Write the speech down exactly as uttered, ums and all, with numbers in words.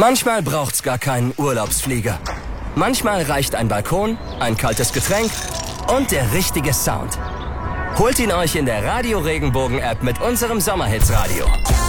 Manchmal braucht's gar keinen Urlaubsflieger. Manchmal reicht ein Balkon, ein kaltes Getränk und der richtige Sound. Holt ihn euch in der Radio Regenbogen App mit unserem Sommerhits Radio.